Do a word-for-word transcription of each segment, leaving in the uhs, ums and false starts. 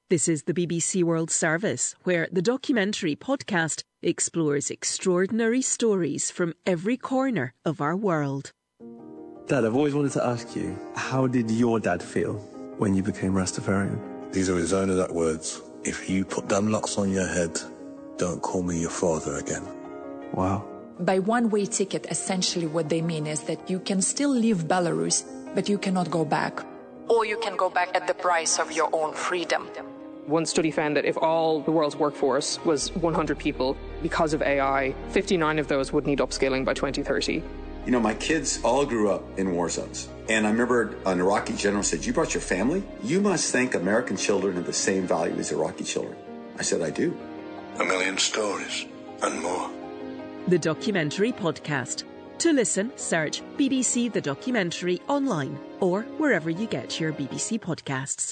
This is the B B C World Service, where the documentary podcast explores extraordinary stories from every corner of our world. Dad, I've always wanted to ask you, how did your dad feel when you became Rastafarian? These are his own exact words. If you put them locks on your head, don't call me your father again. Wow. By one-way ticket, essentially what they mean is that you can still leave Belarus, but you cannot go back. Or you can go back at the price of your own freedom. One study found that if all the world's workforce was one hundred people, because of A I, fifty-nine of those would need upskilling by twenty thirty. You know, my kids all grew up in war zones. And I remember an Iraqi general said, "You brought your family? You must think American children have the same value as Iraqi children." I said, "I do." A million stories and more. The Documentary Podcast. To listen, search B B C The Documentary online or wherever you get your B B C podcasts.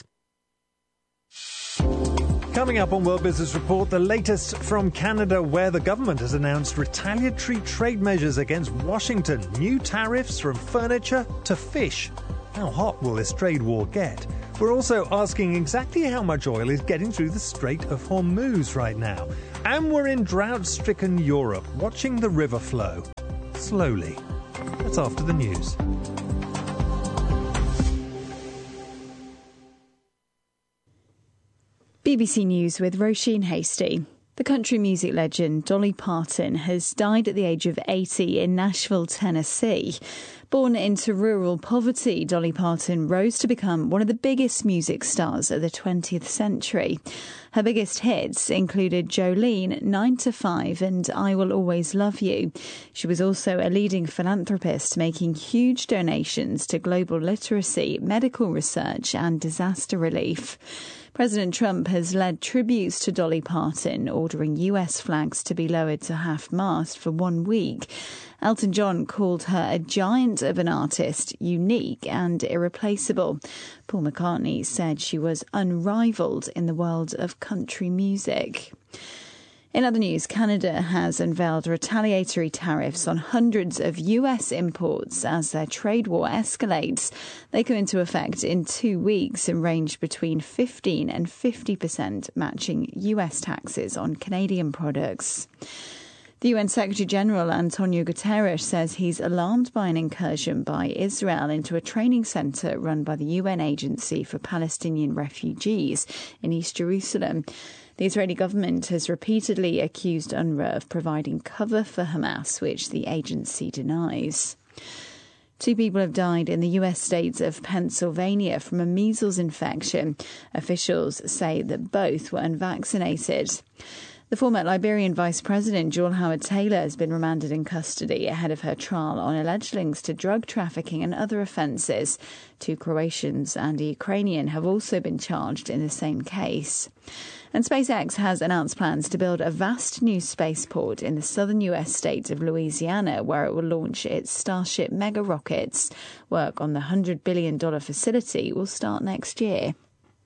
Coming up on World Business Report, the latest from Canada, where the government has announced retaliatory trade measures against Washington. New tariffs from furniture to fish. How hot will this trade war get? We're also asking exactly how much oil is getting through the Strait of Hormuz right now. And we're in drought-stricken Europe, watching the river flow. Slowly. That's after the news. B B C News with Roisin Hasty. The country music legend Dolly Parton has died at the age of eighty in Nashville, Tennessee. Born into rural poverty, Dolly Parton rose to become one of the biggest music stars of the twentieth century. Her biggest hits included Jolene, nine to five and I Will Always Love You. She was also a leading philanthropist, making huge donations to global literacy, medical research and disaster relief. President Trump has led tributes to Dolly Parton, ordering U S flags to be lowered to half-mast for one week. Elton John called her a giant of an artist, unique and irreplaceable. Paul McCartney said she was unrivalled in the world of country music. In other news, Canada has unveiled retaliatory tariffs on hundreds of U S imports as their trade war escalates. They come into effect in two weeks and range between fifteen and fifty percent, matching U S taxes on Canadian products. The U N Secretary-General Antonio Guterres says he's alarmed by an incursion by Israel into a training centre run by the U N Agency for Palestinian Refugees in East Jerusalem. The Israeli government has repeatedly accused UNRWA of providing cover for Hamas, which the agency denies. Two people have died in the U S states of Pennsylvania from a measles infection. Officials say that both were unvaccinated. The former Liberian Vice President, Joel Howard Taylor, has been remanded in custody ahead of her trial on alleged links to drug trafficking and other offences. Two Croatians and a Ukrainian have also been charged in the same case. And SpaceX has announced plans to build a vast new spaceport in the southern U S state of Louisiana, where it will launch its Starship mega rockets. Work on the one hundred billion dollars facility will start next year.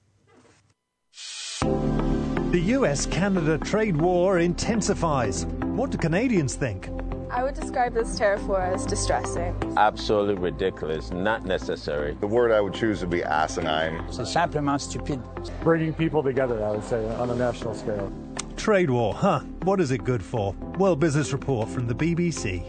The U S-Canada trade war intensifies. What do Canadians think? I would describe this tariff war as distressing. Absolutely ridiculous, not necessary. The word I would choose would be asinine. C'est simplement stupide. Bringing people together, I would say, on a national scale. Trade war, huh? What is it good for? World Business Report from the B B C.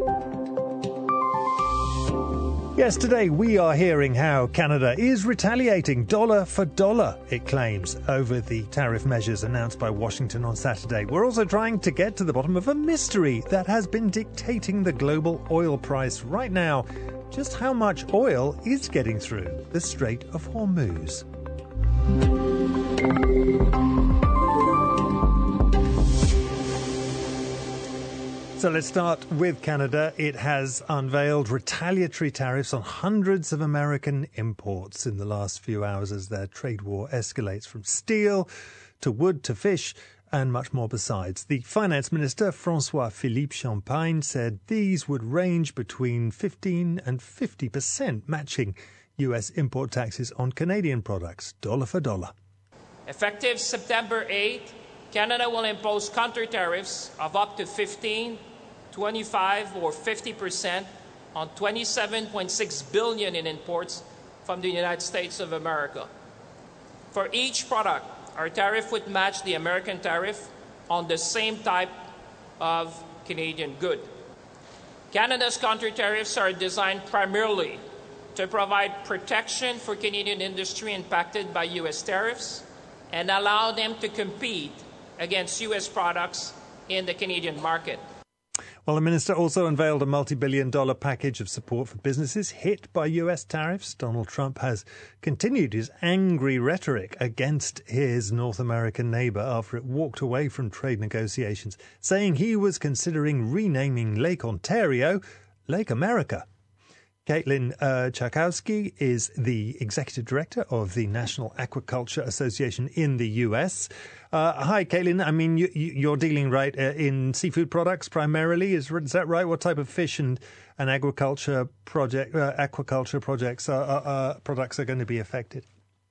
Yes, today we are hearing how Canada is retaliating dollar for dollar, it claims, over the tariff measures announced by Washington on Saturday. We're also trying to get to the bottom of a mystery that has been dictating the global oil price right now. Just how much oil is getting through the Strait of Hormuz? So let's start with Canada. It has unveiled retaliatory tariffs on hundreds of American imports in the last few hours as their trade war escalates, from steel to wood to fish and much more besides. The Finance Minister, François-Philippe Champagne, said these would range between fifteen and fifty percent, matching U S import taxes on Canadian products, dollar for dollar. Effective September eighth, Canada will impose counter tariffs of up to fifteen, twenty-five or fifty percent on twenty-seven point six billion dollars in imports from the United States of America. For each product our tariff would match the American tariff on the same type of Canadian good. Canada's counter tariffs are designed primarily to provide protection for Canadian industry impacted by U S tariffs and allow them to compete against U S products in the Canadian market. Well, the minister also unveiled a multi-billion dollar package of support for businesses hit by U S tariffs. Donald Trump has continued his angry rhetoric against his North American neighbour after it walked away from trade negotiations, saying he was considering renaming Lake Ontario Lake America. Caitlin uh, Tchaikovsky is the executive director of the National Aquaculture Association in the U S. Uh, hi, Caitlin. I mean, you, you're dealing right uh, in seafood products primarily. Is, is that right? What type of fish and, and agriculture project, uh, aquaculture projects are, are, are products are going to be affected?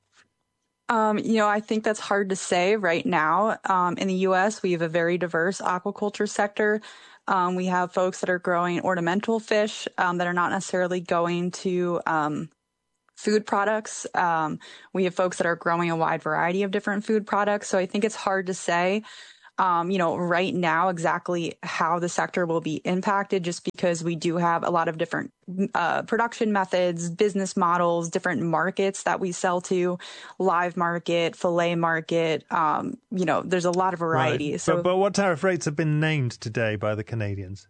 Um, you know, I think that's hard to say right now. Um, in the U S, we have a very diverse aquaculture sector. Um, we have folks that are growing ornamental fish um, that are not necessarily going to um, food products. Um, we have folks that are growing a wide variety of different food products. So I think it's hard to say, um, you know, right now exactly how the sector will be impacted, just because we do have a lot of different uh, production methods, business models, different markets that we sell to, live market, fillet market. Um, you know, there's a lot of variety. Right. So, but, but what tariff rates have been named today by the Canadians?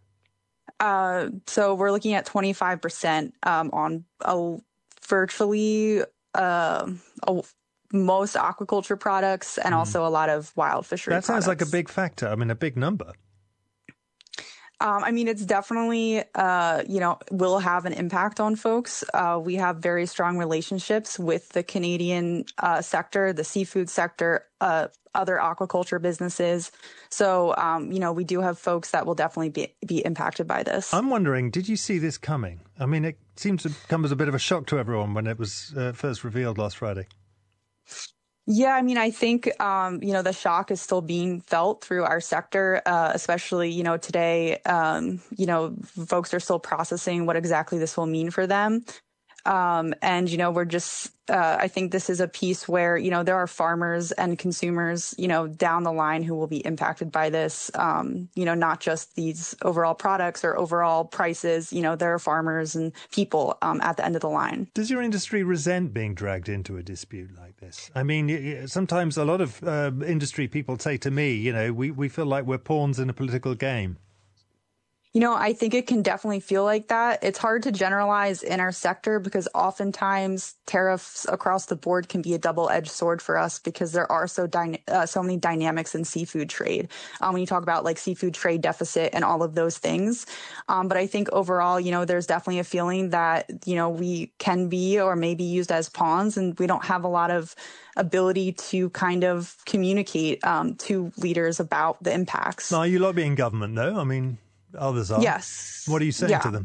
Uh, so we're looking at twenty-five percent um, on a virtually uh, a, most aquaculture products and mm. also a lot of wild fishery That sounds products. like a big factor. I mean, a big number. Um, I mean, it's definitely, uh, you know, will have an impact on folks. Uh, we have very strong relationships with the Canadian uh, sector, the seafood sector, uh, other aquaculture businesses. So, um, you know, we do have folks that will definitely be, be impacted by this. I'm wondering, did you see this coming? I mean, it seems to come as a bit of a shock to everyone when it was uh, first revealed last Friday. Yeah, I mean, I think, um, you know, the shock is still being felt through our sector, uh, especially, you know, today, um, you know, folks are still processing what exactly this will mean for them. Um, and, you know, we're just, uh, I think this is a piece where, you know, there are farmers and consumers, you know, down the line who will be impacted by this, um, you know, not just these overall products or overall prices. You know, there are farmers and people um, at the end of the line. Does your industry resent being dragged into a dispute like this? I mean, sometimes a lot of uh, industry people say to me, you know, we, we feel like we're pawns in a political game. You know, I think it can definitely feel like that. It's hard to generalize in our sector because oftentimes tariffs across the board can be a double-edged sword for us because there are so dyna- uh, so many dynamics in seafood trade. Um, when you talk about like seafood trade deficit and all of those things. Um, but I think overall, you know, there's definitely a feeling that, you know, we can be or may be used as pawns and we don't have a lot of ability to kind of communicate um, to leaders about the impacts. Now, are you lobbying government, though? I mean... Others are. Yes. What are you saying yeah. to them?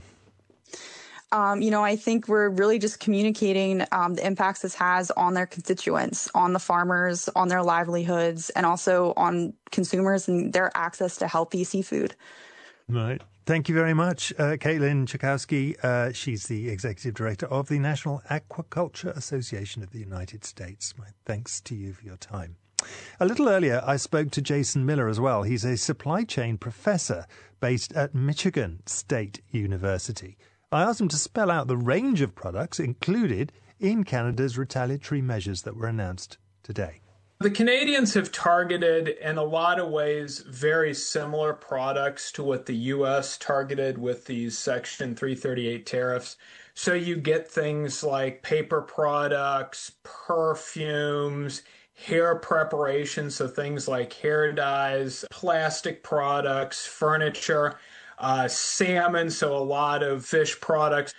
Um, you know, I think we're really just communicating um, the impacts this has on their constituents, on the farmers, on their livelihoods, and also on consumers and their access to healthy seafood. Right. Thank you very much, uh, Caitlin Tchaikovsky. Uh, she's the executive director of the National Aquaculture Association of the United States. My thanks to you for your time. A little earlier, I spoke to Jason Miller as well. He's a supply chain professor based at Michigan State University. I asked him to spell out the range of products included in Canada's retaliatory measures that were announced today. The Canadians have targeted, in a lot of ways, very similar products to what the U S targeted with these Section three thirty-eight tariffs. So you get things like paper products, perfumes, hair preparation, so things like hair dyes, plastic products, furniture, uh, salmon, so a lot of fish products,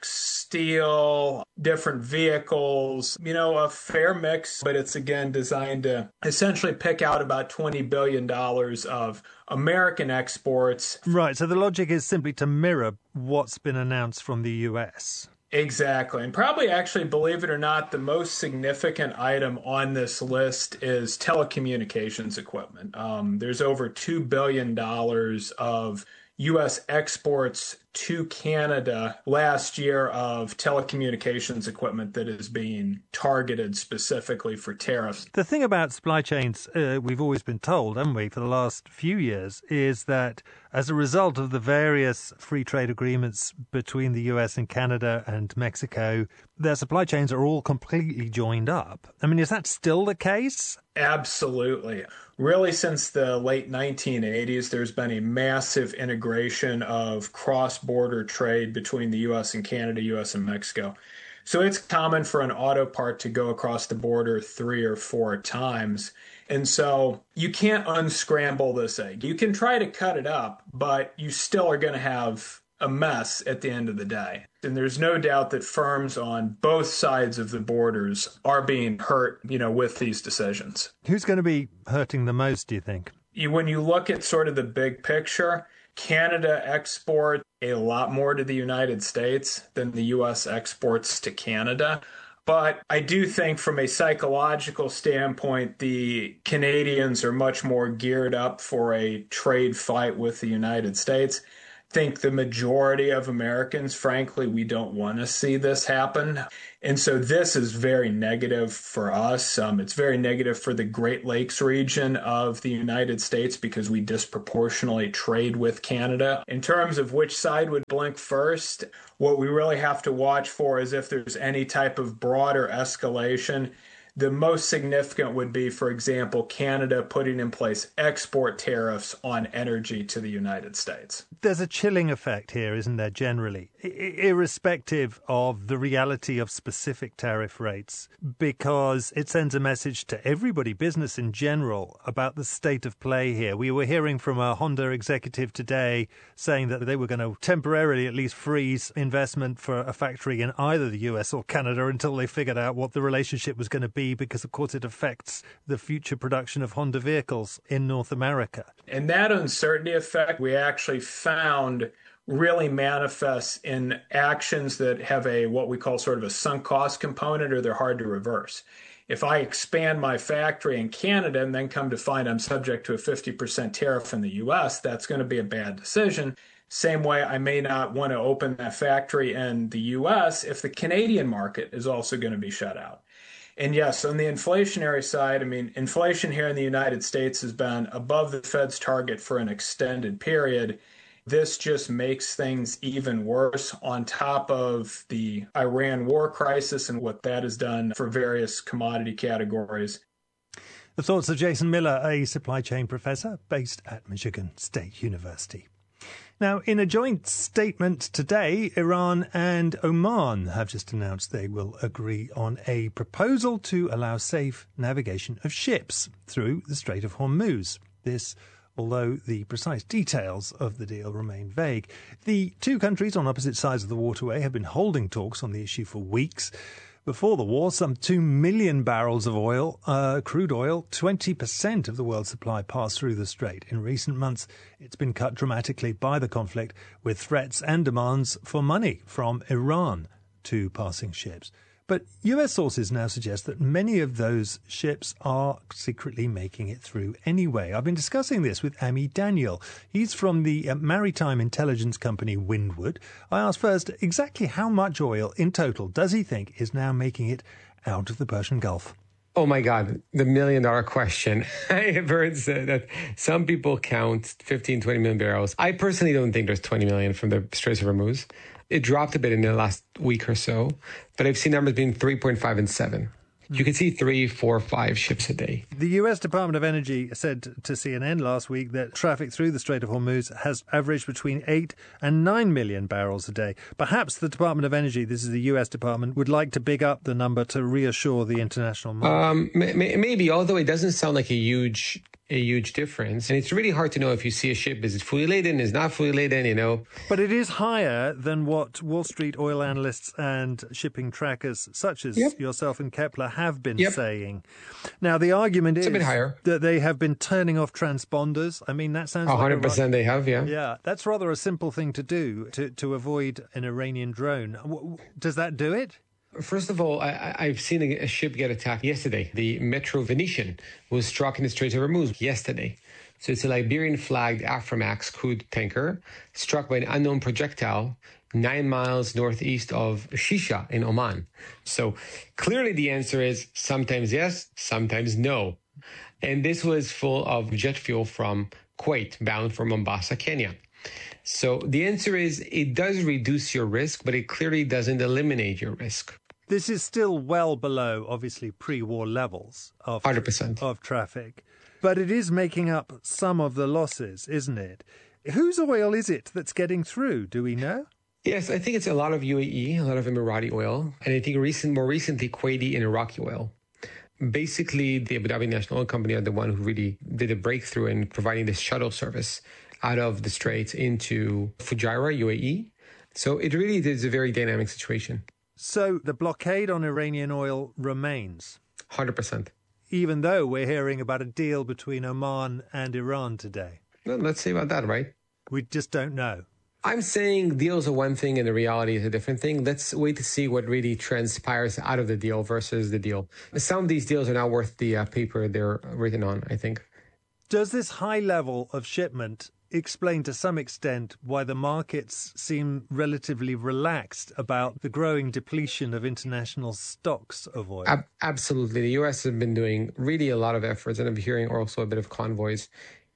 steel, different vehicles, you know, a fair mix, but it's again designed to essentially pick out about twenty billion dollars of American exports. Right, so the logic is simply to mirror what's been announced from the U S. Exactly. And probably actually, believe it or not, the most significant item on this list is telecommunications equipment. Um, there's over two billion dollars of U S exports to Canada last year of telecommunications equipment that is being targeted specifically for tariffs. The thing about supply chains, uh, we've always been told, haven't we, for the last few years, is that as a result of the various free trade agreements between the U S and Canada and Mexico, their supply chains are all completely joined up. I mean, is that still the case? Absolutely. Really, since the late nineteen eighties, there's been a massive integration of cross-border trade between the U S and Canada, U S and Mexico. So it's common for an auto part to go across the border three or four times. And so you can't unscramble this egg. You can try to cut it up, but you still are going to have a mess at the end of the day. And there's no doubt that firms on both sides of the borders are being hurt, you know, with these decisions. Who's going to be hurting the most, do you think? You, when you look at sort of the big picture, Canada exports a lot more to the United States than the U S exports to Canada. But I do think from a psychological standpoint, the Canadians are much more geared up for a trade fight with the United States. I think the majority of Americans, frankly, we don't want to see this happen. And so this is very negative for us. Um, it's very negative for the Great Lakes region of the United States because we disproportionately trade with Canada. In terms of which side would blink first, what we really have to watch for is if there's any type of broader escalation. The most significant would be, for example, Canada putting in place export tariffs on energy to the United States. There's a chilling effect here, isn't there, generally, I- irrespective of the reality of specific tariff rates, because it sends a message to everybody, business in general, about the state of play here. We were hearing from a Honda executive today saying that they were going to temporarily at least freeze investment for a factory in either the U S or Canada until they figured out what the relationship was going to be, because, of course, it affects the future production of Honda vehicles in North America. And that uncertainty effect we actually found really manifests in actions that have a what we call sort of a sunk cost component, or they're hard to reverse. If I expand my factory in Canada and then come to find I'm subject to a fifty percent tariff in the U S, that's going to be a bad decision. Same way I may not want to open that factory in the U S if the Canadian market is also going to be shut out. And yes, on the inflationary side, I mean, inflation here in the United States has been above the Fed's target for an extended period. This just makes things even worse on top of the Iran war crisis and what that has done for various commodity categories. The thoughts of Jason Miller, a supply chain professor based at Michigan State University. Now, in a joint statement today, Iran and Oman have just announced they will agree on a proposal to allow safe navigation of ships through the Strait of Hormuz. This, although the precise details of the deal remain vague. The two countries on opposite sides of the waterway have been holding talks on the issue for weeks. Before the war, some two million barrels of oil, uh, crude oil, twenty percent of the world's supply passed through the strait. In recent months, it's been cut dramatically by the conflict, with threats and demands for money from Iran to passing ships. But U S sources now suggest that many of those ships are secretly making it through anyway. I've been discussing this with Ami Daniel. He's from the uh, maritime intelligence company Windward. I asked first exactly how much oil in total does he think is now making it out of the Persian Gulf? Oh, my God, the million dollar question. I have heard said that some people count fifteen, twenty million barrels. I personally don't think there's twenty million from the Straits of Hormuz. It dropped a bit in the last week or so, but I've seen numbers between three point five and seven. You can see three, four, five ships a day. The U S Department of Energy said to C N N last week that traffic through the Strait of Hormuz has averaged between eight and nine million barrels a day. Perhaps the Department of Energy, this is the U S Department, would like to big up the number to reassure the international market. Um, maybe, although it doesn't sound like a huge a huge difference. And it's really hard to know if you see a ship, is it fully laden, is it not fully laden, you know. But it is higher than what Wall Street oil analysts and shipping trackers such as yep. yourself and Kepler have been yep. saying. Now, the argument it's is a bit higher. that they have been turning off transponders. I mean, that sounds one hundred like percent a, they have, yeah. Yeah, that's rather a simple thing to do to, to avoid an Iranian drone. Does that do it? First of all, I, I've seen a, a ship get attacked yesterday. The Metro Venetian was struck in the Strait of Hormuz yesterday. So it's a Liberian-flagged Aframax crude tanker struck by an unknown projectile nine miles northeast of Shisha in Oman. So clearly the answer is sometimes yes, sometimes no. And this was full of jet fuel from Kuwait, bound for Mombasa, Kenya. So the answer is it does reduce your risk, but it clearly doesn't eliminate your risk. This is still well below, obviously, pre-war levels of, one hundred percent. Of traffic. But it is making up some of the losses, isn't it? Whose oil is it that's getting through? Do we know? Yes, I think it's a lot of U A E, a lot of Emirati oil, and I think recent, more recently, Kuwaiti and Iraqi oil. Basically, the Abu Dhabi National Oil Company are the one who really did a breakthrough in providing this shuttle service out of the Straits into Fujairah, U A E. So it really is a very dynamic situation. So the blockade on Iranian oil remains? one hundred percent. Even though we're hearing about a deal between Oman and Iran today? Well, let's see about that, right? We just don't know. I'm saying deals are one thing and the reality is a different thing. Let's wait to see what really transpires out of the deal versus the deal. Some of these deals are not worth the uh, paper they're written on, I think. Does this high level of shipment explain to some extent why the markets seem relatively relaxed about the growing depletion of international stocks of oil? Ab- absolutely. The U S has been doing really a lot of efforts, and I'm hearing also a bit of convoys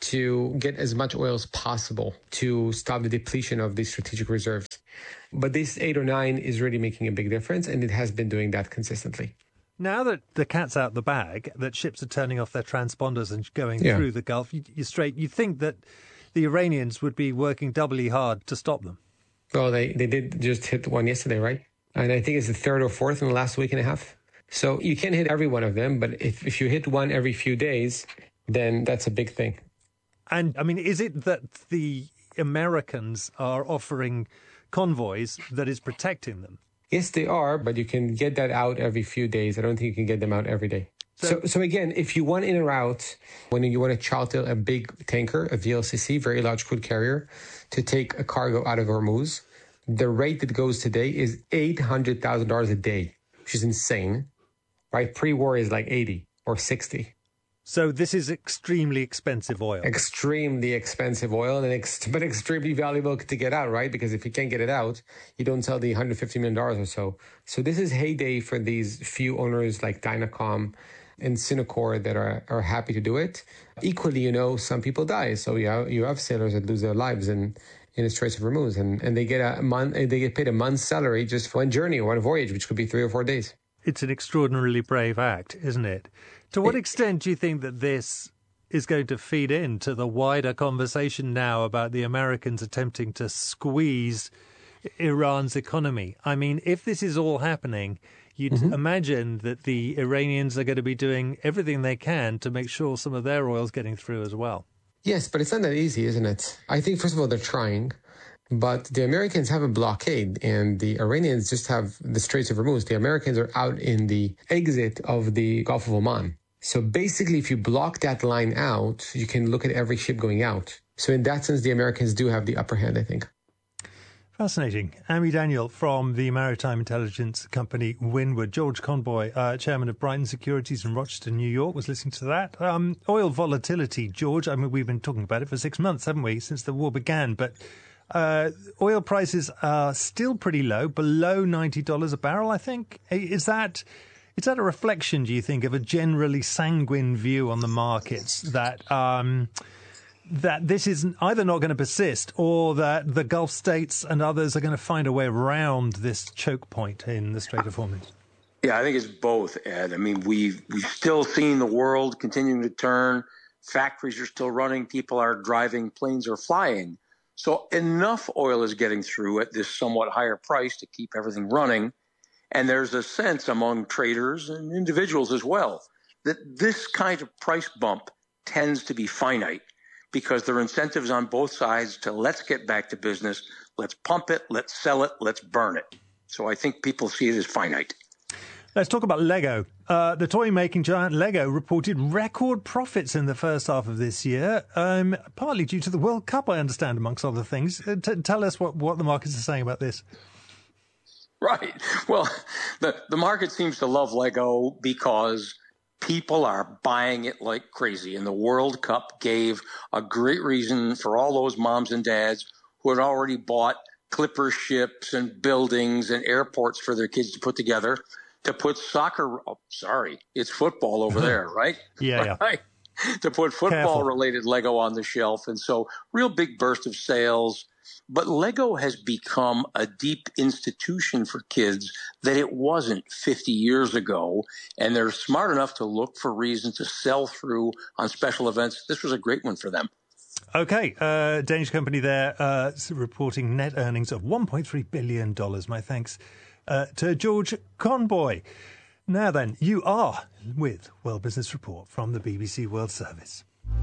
to get as much oil as possible to stop the depletion of these strategic reserves. But this eight or nine is really making a big difference, and it has been doing that consistently. Now that the cat's out the bag, that ships are turning off their transponders and going yeah. through the Gulf, you, you straight, you think that the Iranians would be working doubly hard to stop them? Well, they, they did just hit one yesterday, right? And I think it's the third or fourth in the last week and a half. So you can't hit every one of them, but if, if you hit one every few days, then that's a big thing. And, I mean, is it that the Americans are offering convoys that is protecting them? Yes, they are, but you can get that out every few days. I don't think you can get them out every day. So, so, so again, if you want in or out, when you want to charter a big tanker, a V L C C, very large crude carrier, to take a cargo out of Hormuz, the rate that goes today is eight hundred thousand dollars a day, which is insane, right? Pre-war is like eighty or sixty. So this is extremely expensive oil. Extremely expensive oil, and ex- but extremely valuable to get out, right? Because if you can't get it out, you don't sell the one hundred fifty million dollars or so. So this is heyday for these few owners like Dynacom and Synacor that are, are happy to do it. Equally, you know, some people die. So you have, you have sailors that lose their lives in, in the Straits of Hormuz, and, and they get a month, they get paid a month's salary just for one journey or one voyage, which could be three or four days. It's an extraordinarily brave act, isn't it? To what extent do you think that this is going to feed into the wider conversation now about the Americans attempting to squeeze Iran's economy? I mean, if this is all happening, you'd mm-hmm. imagine that the Iranians are going to be doing everything they can to make sure some of their oil's getting through as well. Yes, but it's not that easy, isn't it? I think, first of all, they're trying. But the Americans have a blockade, and the Iranians just have the Straits of Hormuz. The Americans are out in the exit of the Gulf of Oman. So basically, if you block that line out, you can look at every ship going out. So in that sense, the Americans do have the upper hand, I think. Fascinating. Ami Daniel from the maritime intelligence company Windward. George Conboy, uh, chairman of Brighton Securities in Rochester, New York, was listening to that. Um, oil volatility, George. I mean, we've been talking about it for six months, haven't we, since the war began? But Uh, oil prices are still pretty low, below ninety dollars a barrel, I think. Is that is that a reflection, do you think, of a generally sanguine view on the markets that um, that this is either not going to persist or that the Gulf states and others are going to find a way around this choke point in the Strait of Hormuz? Yeah, I think it's both, Ed. I mean, we've, we've still seen the world continuing to turn. Factories are still running. People are driving. Planes are flying. So enough oil is getting through at this somewhat higher price to keep everything running. And there's a sense among traders and individuals as well that this kind of price bump tends to be finite because there are incentives on both sides to let's get back to business, let's pump it, let's sell it, let's burn it. So I think people see it as finite. Let's talk about Lego. Uh, the toy-making giant Lego reported record profits in the first half of this year, um, partly due to the World Cup, I understand, amongst other things. Uh, t- tell us what, what the markets are saying about this. Right. Well, the, the market seems to love Lego because People are buying it like crazy. And the World Cup gave a great reason for all those moms and dads who had already bought clipper ships and buildings and airports for their kids to put together to put soccer. Oh, sorry, it's football over there, right? yeah, right. yeah. To put football-related Lego on the shelf. And so real big burst of sales. But Lego has become a deep institution for kids that it wasn't fifty years ago. And they're smart enough to look for reasons to sell through on special events. This was a great one for them. OK, uh, Danish company there uh, reporting net earnings of one point three billion dollars. My thanks uh, to George Conboy. Now then, you are with World Business Report from the B B C World Service.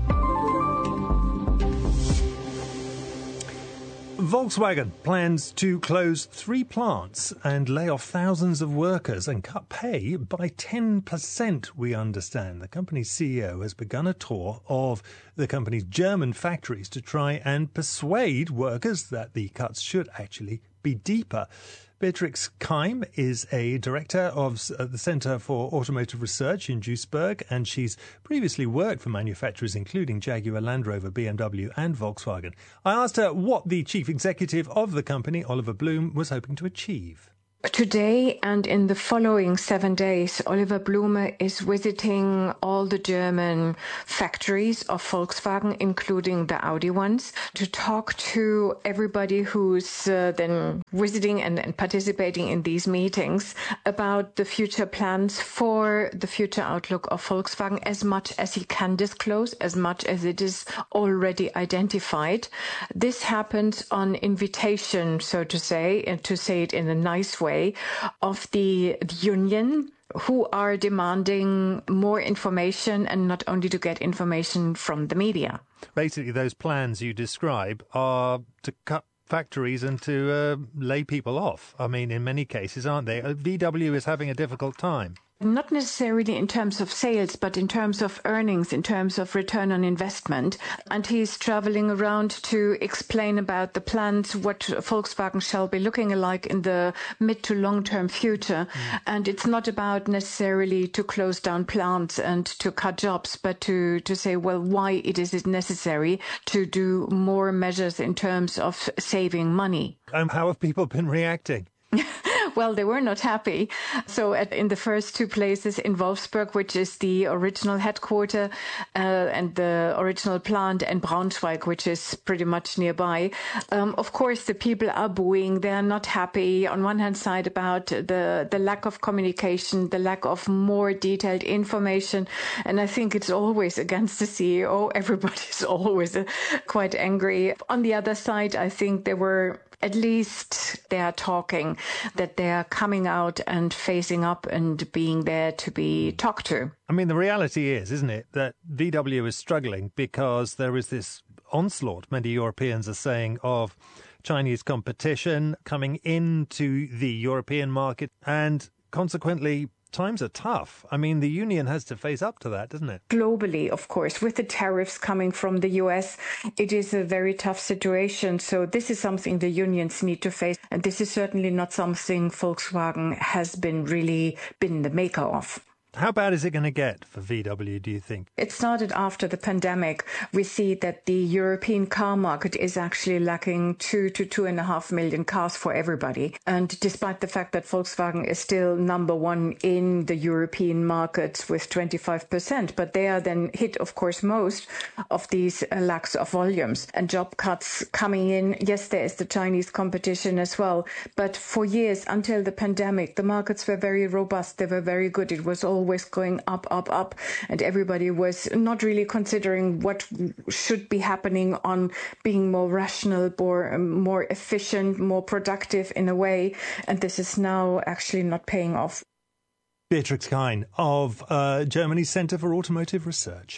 Volkswagen plans to close three plants and lay off thousands of workers and cut pay by ten percent, we understand. The company's C E O has begun a tour of the company's German factories to try and persuade workers that the cuts should actually be deeper. Beatrix Keim is a director of the Centre for Automotive Research in Duisburg, and she's previously worked for manufacturers including Jaguar, Land Rover, B M W and Volkswagen. I asked her what the chief executive of the company, Oliver Blume, was hoping to achieve. Today and in the following seven days, Oliver Blume is visiting all the German factories of Volkswagen, including the Audi ones, to talk to everybody who's uh, then visiting and, and participating in these meetings about the future plans for the future outlook of Volkswagen, as much as he can disclose, as much as it is already identified. This happens on invitation, so to say, and to say it in a nice way, of the, the union, who are demanding more information, and not only to get information from the media. Basically, those plans you describe are to cut factories and to uh, lay people off. I mean, in many cases, aren't they? V W is having a difficult time. Not necessarily in terms of sales, but in terms of earnings, in terms of return on investment. And he's traveling around to explain about the plans, what Volkswagen shall be looking like in the mid to long-term future. Mm. And it's not about necessarily to close down plants and to cut jobs, but to, to say, well, why it is it necessary to do more measures in terms of saving money. And how have people been reacting? Well, they were not happy. So at, in the first two places, in Wolfsburg, which is the original headquarter uh, and the original plant, and Braunschweig, which is pretty much nearby, um, of course, the people are booing. They are not happy, on one hand side, about the, the lack of communication, the lack of more detailed information. And I think it's always against the C E O. Everybody's always uh, quite angry. On the other side, I think there were at least they are talking, that they are coming out and facing up and being there to be talked to. I mean, the reality is, isn't it, that V W is struggling because there is this onslaught, many Europeans are saying, of Chinese competition coming into the European market, and consequently times are tough. I mean, the union has to face up to that, doesn't it? Globally, of course, with the tariffs coming from the U S, it is a very tough situation. So this is something the unions need to face. And this is certainly not something Volkswagen has been really been the maker of. How bad is it going to get for V W, do you think? It started after the pandemic. We see that the European car market is actually lacking two to two and a half million cars for everybody. And despite the fact that Volkswagen is still number one in the European markets with twenty-five percent, but they are then hit, of course, most of these uh, lacks of volumes and job cuts coming in. Yes, there is the Chinese competition as well. But for years, until the pandemic, the markets were very robust. They were very good. It was all always going up, up, up, and everybody was not really considering what should be happening on being more rational, more, more efficient, more productive in a way, and this is now actually not paying off. Beatrix Keim of uh, Germany's Centre for Automotive Research.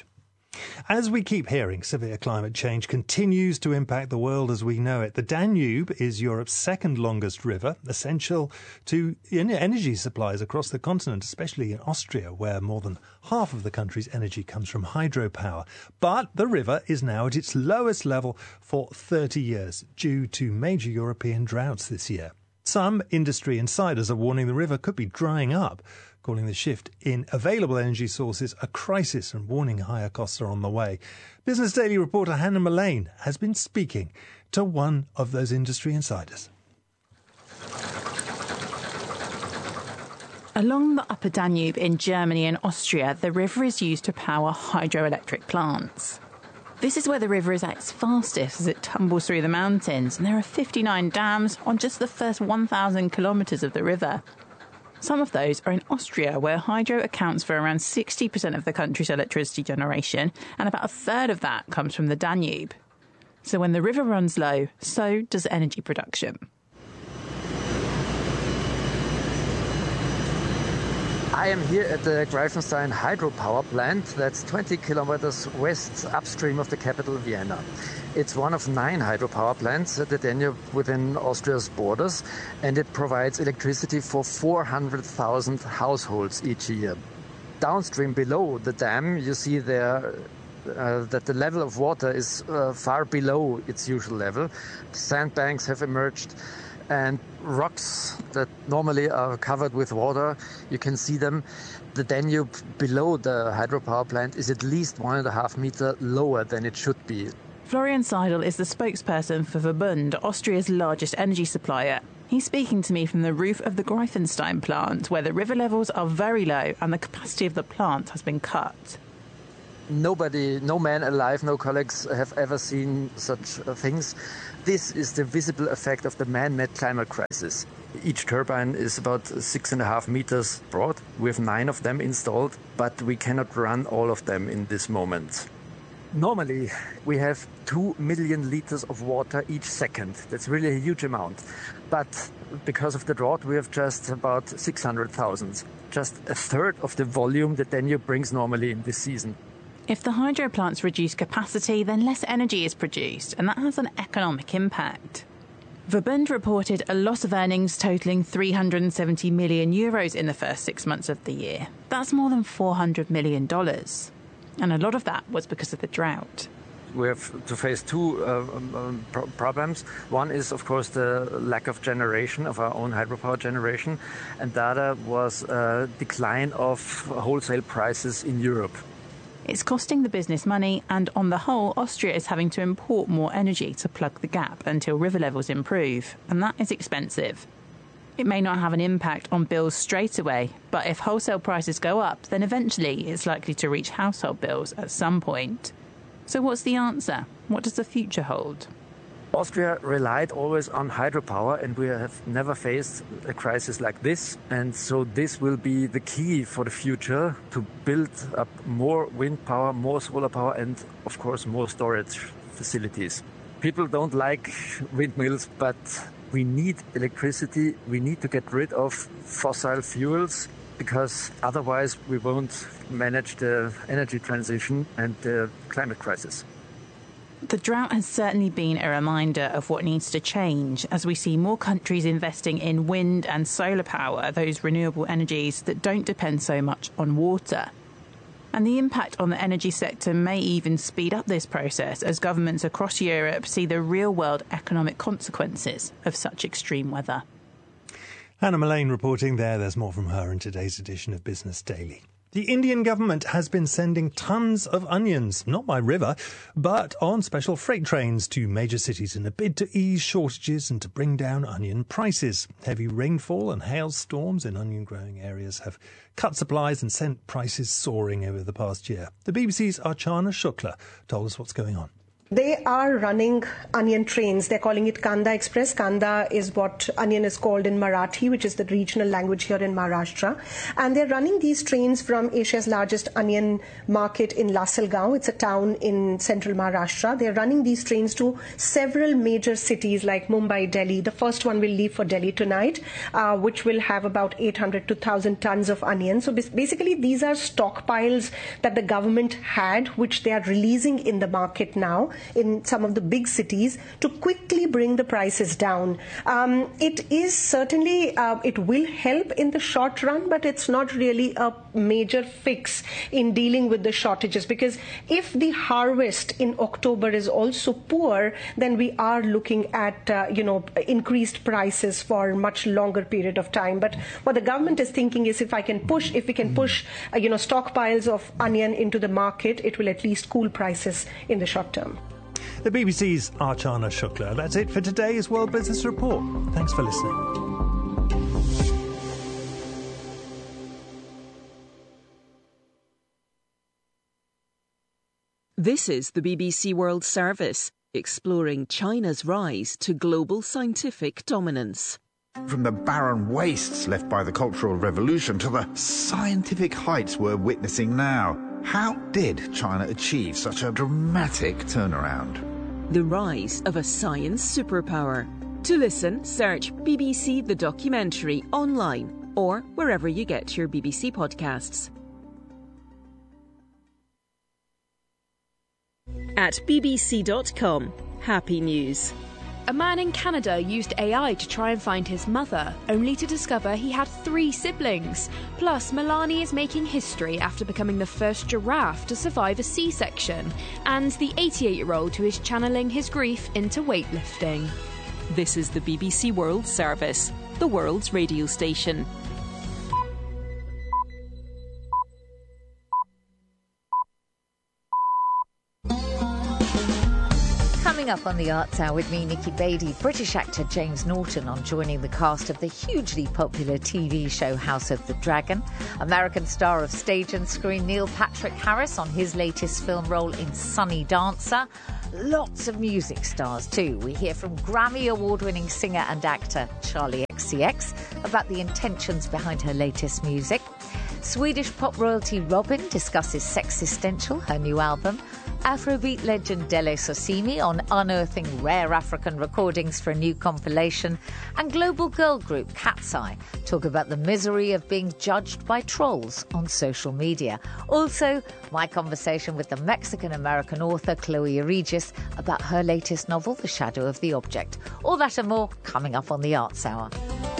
As we keep hearing, severe climate change continues to impact the world as we know it. The Danube is Europe's second longest river, essential to energy supplies across the continent, especially in Austria, where more than half of the country's energy comes from hydropower. But the river is now at its lowest level for thirty years, due to major European droughts this year. Some industry insiders are warning the river could be drying up, calling the shift in available energy sources a crisis and warning higher costs are on the way. Business Daily reporter Hannah Mullane has been speaking to one of those industry insiders. Along the Upper Danube in Germany and Austria, the river is used to power hydroelectric plants. This is where the river is at its fastest as it tumbles through the mountains, and there are fifty-nine dams on just the first one thousand kilometres of the river. Some of those are in Austria, where hydro accounts for around sixty percent of the country's electricity generation, and about a third of that comes from the Danube. So when the river runs low, so does energy production. I am here at the Greifenstein hydropower plant that's twenty kilometers west upstream of the capital, Vienna. It's one of nine hydropower plants at the Danube within Austria's borders, and it provides electricity for four hundred thousand households each year. Downstream below the dam, you see there uh, that the level of water is uh, far below its usual level. Sandbanks have emerged, and rocks that normally are covered with water, you can see them. The Danube below the hydropower plant is at least one and a half meter lower than it should be. Florian Seidel is the spokesperson for Verbund, Austria's largest energy supplier. He's speaking to me from the roof of the Greifenstein plant, where the river levels are very low and the capacity of the plant has been cut. Nobody, no man alive, no colleagues have ever seen such uh, things. This is the visible effect of the man-made climate crisis. Each turbine is about six and a half meters broad. We have nine of them installed, but we cannot run all of them in this moment. Normally, we have two million liters of water each second. That's really a huge amount. But because of the drought, we have just about six hundred thousand. Just a third of the volume that Danube brings normally in this season. If the hydro plants reduce capacity, then less energy is produced, and that has an economic impact. Verbund reported a loss of earnings totalling three hundred seventy million euros in the first six months of the year. That's more than four hundred million dollars. And a lot of that was because of the drought. We have to face two uh, um, pro- problems. One is, of course, the lack of generation, of our own hydropower generation, and the other was a decline of wholesale prices in Europe. It's costing the business money, and on the whole, Austria is having to import more energy to plug the gap until river levels improve, and that is expensive. It may not have an impact on bills straight away, but if wholesale prices go up, then eventually it's likely to reach household bills at some point. So what's the answer? What does the future hold? Austria relied always on hydropower, and we have never faced a crisis like this. And so this will be the key for the future, to build up more wind power, more solar power, and of course more storage facilities. People don't like windmills, but we need electricity. We need to get rid of fossil fuels, because otherwise we won't manage the energy transition and the climate crisis. The drought has certainly been a reminder of what needs to change, as we see more countries investing in wind and solar power, those renewable energies that don't depend so much on water. And the impact on the energy sector may even speed up this process, as governments across Europe see the real-world economic consequences of such extreme weather. Hannah Mullane reporting there. There's more from her in today's edition of Business Daily. The Indian government has been sending tons of onions, not by river, but on special freight trains to major cities in a bid to ease shortages and to bring down onion prices. Heavy rainfall and hailstorms in onion-growing areas have cut supplies and sent prices soaring over the past year. The B B C's Archana Shukla told us what's going on. They are running onion trains. They're calling it Kanda Express. Kanda is what onion is called in Marathi, which is the regional language here in Maharashtra. And they're running these trains from Asia's largest onion market in Lasalgaon. It's a town in central Maharashtra. They're running these trains to several major cities like Mumbai, Delhi. The first one will leave for Delhi tonight, uh, which will have about eight hundred to one thousand tons of onions. So basically, these are stockpiles that the government had, which they are releasing in the market now. in some of the big cities to quickly bring the prices down. Um, it is certainly, uh, it will help in the short run, but it's not really a major fix in dealing with the shortages, because if the harvest in October is also poor, then we are looking at, uh, you know, increased prices for a much longer period of time. But what the government is thinking is if I can push, if we can push, uh, you know, stockpiles of onion into the market, it will at least cool prices in the short term. The B B C's Archana Shukla. That's it for today's World Business Report. Thanks for listening. This is the B B C World Service, exploring China's rise to global scientific dominance. From the barren wastes left by the Cultural Revolution to the scientific heights we're witnessing now, how did China achieve such a dramatic turnaround? The rise of a science superpower. To listen, search B B C The Documentary online or wherever you get your B B C podcasts. At b b c dot com, happy news. A man in Canada used A I to try and find his mother, only to discover he had three siblings. Plus, Milani is making history after becoming the first giraffe to survive a C-section, and the eighty-eight-year-old who is channeling his grief into weightlifting. This is the B B C World Service, the world's radio station. Coming up on the Arts Hour with me, Nikki Beattie, British actor James Norton on joining the cast of the hugely popular T V show House of the Dragon, American star of stage and screen Neil Patrick Harris on his latest film role in Sunny Dancer. Lots of music stars too. We hear from Grammy award-winning singer and actor Charli X C X about the intentions behind her latest music. Swedish pop royalty Robyn discusses Sexistential, her new album. Afrobeat legend Dele Sosimi on unearthing rare African recordings for a new compilation. And global girl group Cat's Eye talk about the misery of being judged by trolls on social media. Also, my conversation with the Mexican-American author Chloe Regis about her latest novel, The Shadow of the Object. All that and more coming up on the Arts Hour.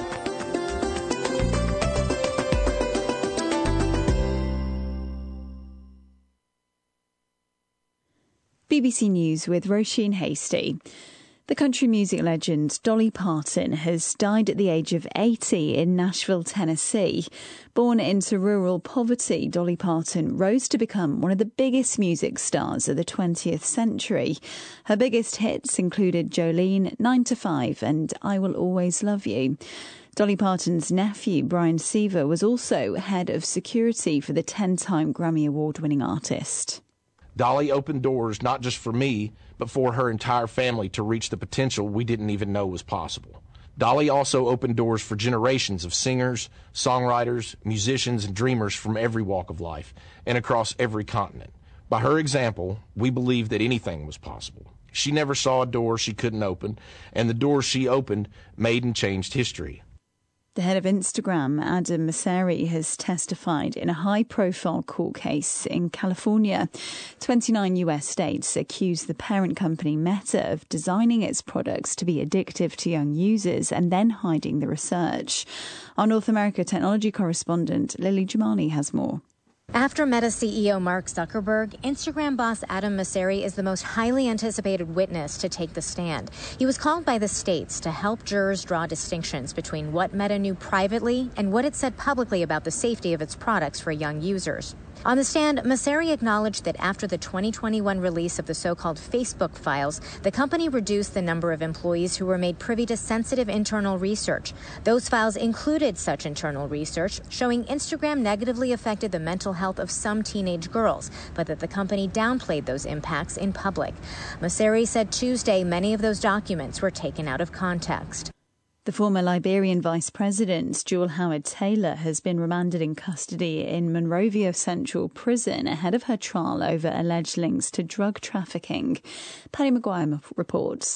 B B C News with Roisin Hastie. The country music legend Dolly Parton has died at the age of eighty in Nashville, Tennessee. Born into rural poverty, Dolly Parton rose to become one of the biggest music stars of the twentieth century. Her biggest hits included Jolene, nine to five and I Will Always Love You. Dolly Parton's nephew, Brian Seaver, was also head of security for the ten-time Grammy Award-winning artist. Dolly opened doors not just for me, but for her entire family to reach the potential we didn't even know was possible. Dolly also opened doors for generations of singers, songwriters, musicians, and dreamers from every walk of life and across every continent. By her example, we believed that anything was possible. She never saw a door she couldn't open, and the doors she opened made and changed history. The head of Instagram, Adam Mosseri, has testified in a high-profile court case in California. twenty-nine U S states accuse the parent company Meta of designing its products to be addictive to young users and then hiding the research. Our North America technology correspondent Lily Jamali has more. After Meta C E O Mark Zuckerberg, Instagram boss Adam Mosseri is the most highly anticipated witness to take the stand. He was called by the states to help jurors draw distinctions between what Meta knew privately and what it said publicly about the safety of its products for young users. On the stand, Mosseri acknowledged that after the twenty twenty-one release of the so-called Facebook files, the company reduced the number of employees who were made privy to sensitive internal research. Those files included such internal research showing Instagram negatively affected the mental health of some teenage girls, but that the company downplayed those impacts in public. Mosseri said Tuesday many of those documents were taken out of context. The former Liberian Vice President, Jewel Howard Taylor, has been remanded in custody in Monrovia Central Prison ahead of her trial over alleged links to drug trafficking. Paddy Maguire reports.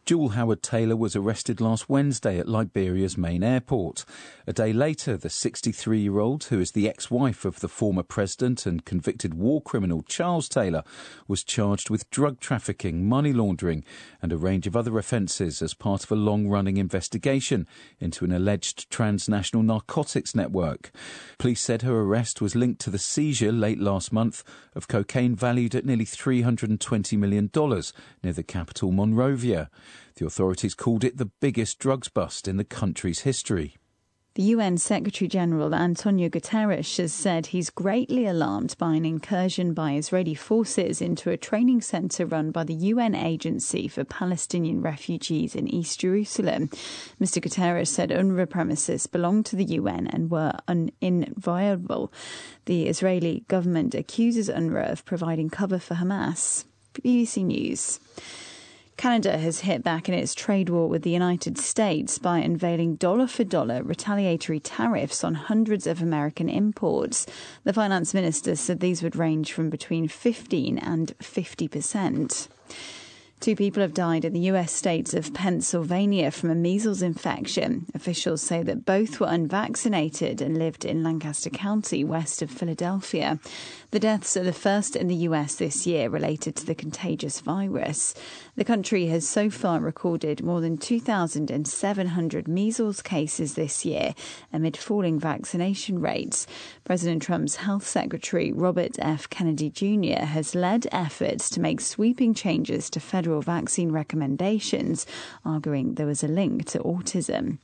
Jewel Howard-Taylor was arrested last Wednesday at Liberia's main airport. A day later, the sixty-three-year-old, who is the ex-wife of the former president and convicted war criminal Charles Taylor, was charged with drug trafficking, money laundering and a range of other offences as part of a long-running investigation into an alleged transnational narcotics network. Police said her arrest was linked to the seizure late last month of cocaine valued at nearly three hundred twenty million dollars near the capital Monrovia. The authorities called it the biggest drugs bust in the country's history. The U N Secretary-General Antonio Guterres has said he's greatly alarmed by an incursion by Israeli forces into a training centre run by the U N Agency for Palestinian Refugees in East Jerusalem. Mister Guterres said UNRWA premises belong to the U N and were un- inviolable. The Israeli government accuses UNRWA of providing cover for Hamas. B B C News. Canada has hit back in its trade war with the United States by unveiling dollar-for-dollar retaliatory tariffs on hundreds of American imports. The finance minister said these would range from between fifteen and fifty percent. Two people have died in the U S states of Pennsylvania from a measles infection. Officials say that both were unvaccinated and lived in Lancaster County, west of Philadelphia. The deaths are the first in the U S this year related to the contagious virus. The country has so far recorded more than two thousand seven hundred measles cases this year amid falling vaccination rates. President Trump's health secretary, Robert F. Kennedy Junior, has led efforts to make sweeping changes to federal vaccine recommendations, arguing there was a link to autism.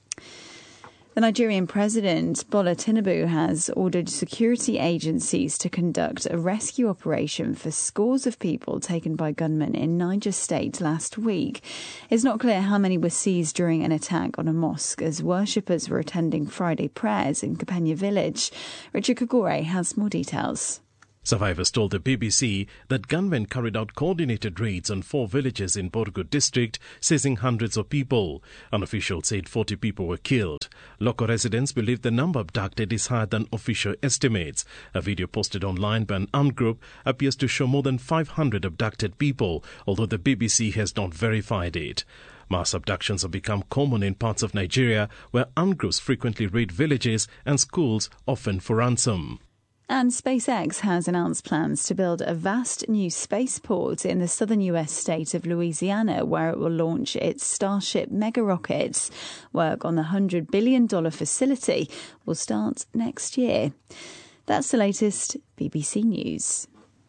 The Nigerian president, Bola Tinubu, has ordered security agencies to conduct a rescue operation for scores of people taken by gunmen in Niger State last week. It's not clear how many were seized during an attack on a mosque as worshippers were attending Friday prayers in Kapenya village. Richard Kagore has more details. Survivors told the B B C that gunmen carried out coordinated raids on four villages in Borgu district, seizing hundreds of people. An official said forty people were killed. Local residents believe the number abducted is higher than official estimates. A video posted online by an armed group appears to show more than five hundred abducted people, although the B B C has not verified it. Mass abductions have become common in parts of Nigeria where armed groups frequently raid villages and schools, often for ransom. And SpaceX has announced plans to build a vast new spaceport in the southern U S state of Louisiana, where it will launch its Starship mega rockets. Work on the one hundred billion dollars facility will start next year. That's the latest B B C News.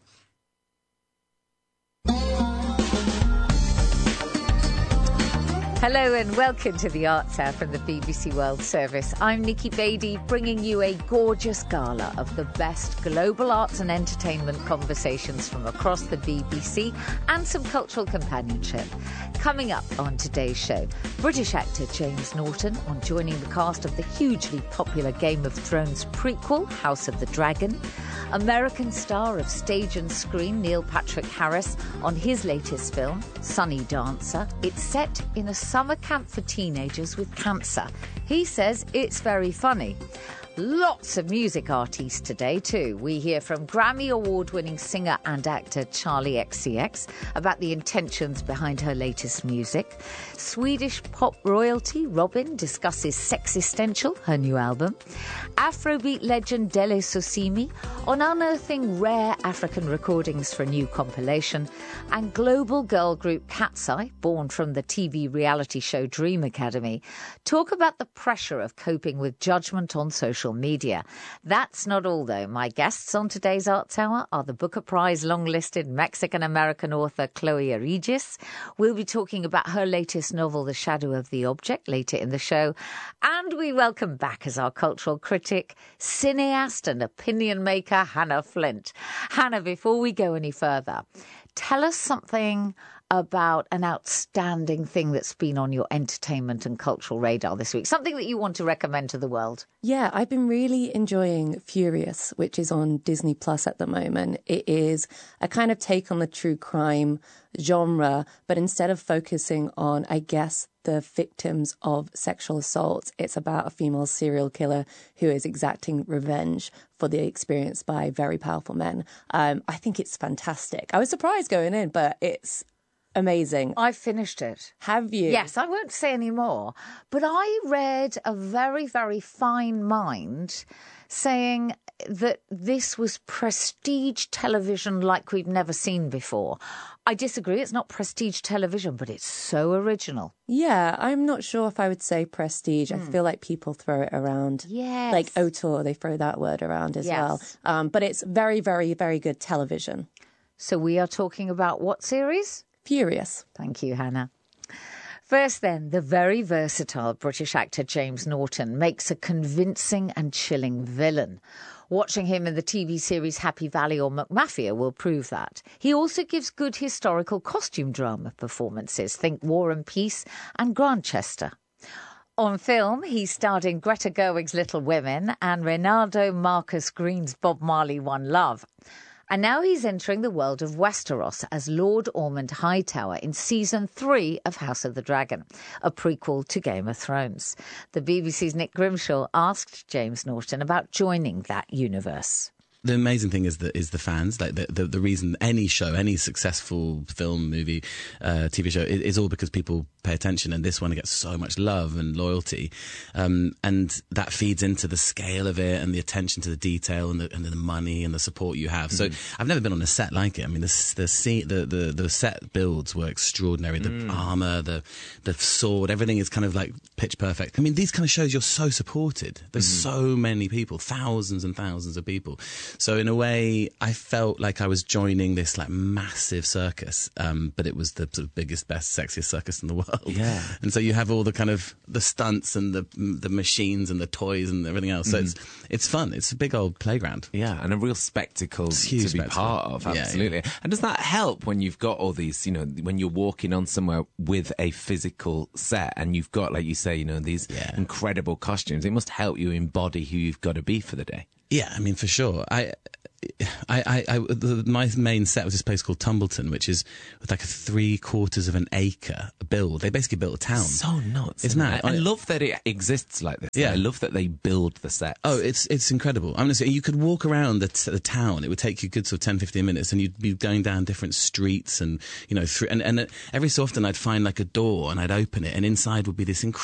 Hello and welcome to the Arts Hour from the B B C World Service. I'm Nikki Beattie, bringing you a gorgeous gala of the best global arts and entertainment conversations from across the B B C and some cultural companionship. Coming up on today's show, British actor James Norton on joining the cast of the hugely popular Game of Thrones prequel, House of the Dragon. American star of stage and screen Neil Patrick Harris on his latest film, Sunny Dancer. It's set in a summer camp for teenagers with cancer. He says it's very funny. Lots of music artists today too. We hear from Grammy award-winning singer and actor Charli X C X about the intentions behind her latest music. Swedish pop royalty Robyn discusses Sexistential, her new album. Afrobeat legend Dele Sosimi on unearthing rare African recordings for a new compilation. And global girl group Cat's Eye, born from the T V reality show Dream Academy, talk about the pressure of coping with judgment on social media. That's not all, though. My guests on today's Arts Hour are the Booker Prize long-listed Mexican-American author Chloe Aregis. We'll be talking about her latest novel, The Shadow of the Object, later in the show. And we welcome back as our cultural critic, cineast and opinion maker, Hannah Flint. Hannah, before we go any further, tell us something about an outstanding thing that's been on your entertainment and cultural radar this week, something that you want to recommend to the world. Yeah, I've been really enjoying Furious, which is on Disney Plus at the moment. It is a kind of take on the true crime genre, but instead of focusing on, I guess, the victims of sexual assault, it's about a female serial killer who is exacting revenge for the experience by very powerful men. Um, I think it's fantastic. I was surprised going in, but it's Amazing. I finished it. Have you? Yes, I won't say any more. But I read a very, very fine mind saying that this was prestige television like we've never seen before. I disagree. It's not prestige television, but it's so original. Yeah, I'm not sure if I would say prestige. Mm. I feel like people throw it around. Yes. Like auteur, they throw that word around as yes. well. Um, but it's very, very, very good television. So we are talking about what series? Furious. Thank you, Hannah. First then, the very versatile British actor James Norton makes a convincing and chilling villain. Watching him in the T V series Happy Valley or McMafia will prove that. He also gives good historical costume drama performances. Think War and Peace and Grantchester. On film, he starred in Greta Gerwig's Little Women and Reynaldo Marcus Green's Bob Marley One Love. And now he's entering the world of Westeros as Lord Ormond Hightower in season three of House of the Dragon, a prequel to Game of Thrones. The B B C's Nick Grimshaw asked James Norton about joining that universe. The amazing thing is that is the fans. Like the, the the reason any show, any successful film, movie, uh, T V show is, is all because people pay attention, and this one gets so much love and loyalty, um, and that feeds into the scale of it and the attention to the detail and the, and the money and the support you have. Mm-hmm. So I've never been on a set like it. I mean, the the scene, the, the the set builds were extraordinary. The mm. armor, the the sword, everything is kind of like pitch perfect. I mean, these kind of shows you're so supported. There's mm-hmm. so many people, thousands and thousands of people. So in a way, I felt like I was joining this like massive circus, um, but it was the sort of biggest, best, sexiest circus in the world. Yeah. And so you have all the kind of the stunts and the the machines and the toys and everything else. So mm. it's it's fun. It's a big old playground. Yeah, and a real spectacle to be spectacle. part of. Absolutely. Yeah, yeah. And does that help when you've got all these, you know, when you're walking on somewhere with a physical set and you've got, like you say, you know, these yeah. incredible costumes? It must help you embody who you've got to be for the day. Yeah, I mean, for sure. I, I, I, I the, my main set was this place called Tumbleton, which is with like a three quarters of an acre build. They basically built a town. So nuts. Isn't that? I, I love that it exists like this. Yeah. I love that they build the sets. Oh, it's it's incredible. I'm gonna say you could walk around the, t- the town. It would take you a good sort of ten, fifteen minutes, and you'd be going down different streets and, you know, through, and, and every so often I'd find like a door and I'd open it, and inside would be this incredible